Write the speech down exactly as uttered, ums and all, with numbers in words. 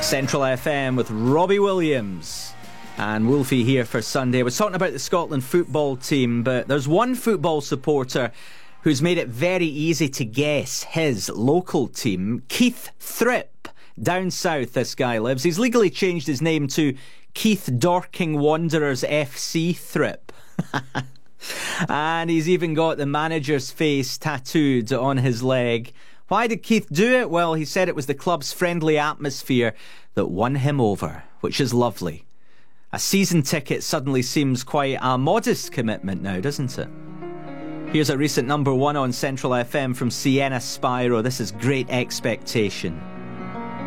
Central F M with Robbie Williams and Wolfie here for Sunday. We're talking about the Scotland football team, but there's one football supporter who's made it very easy to guess his local team. Keith Thrip. Down south this guy lives. He's legally changed his name to Keith Dorking Wanderers F C Thrip. And he's even got the manager's face tattooed on his leg. Why did Keith do it? Well, he said it was the club's friendly atmosphere that won him over, which is lovely. A season ticket suddenly seems quite a modest commitment now, doesn't it? Here's a recent number one on Central F M from Sienna Spyro. This is Great Expectation.